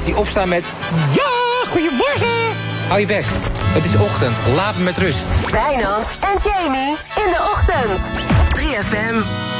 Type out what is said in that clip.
die opstaan met... Ja, goedemorgen! Hou je bek. Het is ochtend. Laat me met rust. Wijnand en Jamie in de ochtend. 3FM.